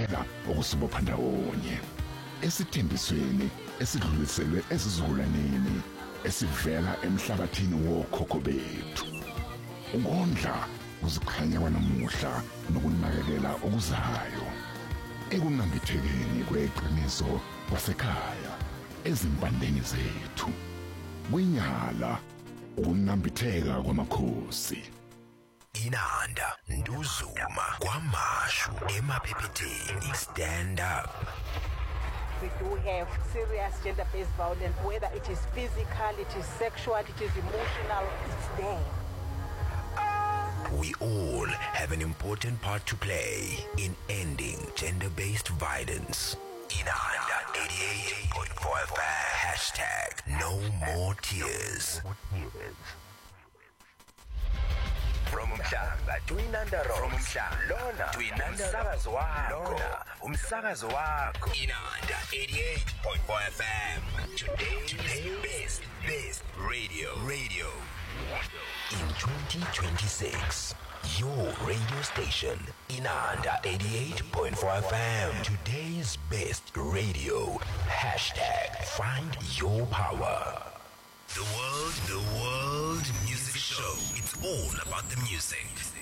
impela okusibopha ndawonye esithembisweni esidluliselwe esizukulwaneni esivela emhlabathini wokhokho bethu. Ukondla uzikhanya kwanamuhla nokunakekela okuzayo ekunambithekeni kweqiniso kwasekhaya ezimpandeni zethu. Kwinyala ukunambitheka kwamakhosi. Inanda Nduzuma kwamashu emaphepheteni. Stand up. We do have serious gender-based violence, whether it is physical, it is sexual, it is emotional, it's there. We all have an important part to play in ending gender-based violence. Inanda 88.4 FM. Hashtag no more tears. From Mhlanga to Inanda Road. From Mhlanga to Inanda Road. Umsakazo wako. Inanda 88.4 FM. Today's best radio. In 2026, your radio station, Inanda 88.4 FM. Today's best radio. Hashtag find your power. The World Music Show. It's all about the music.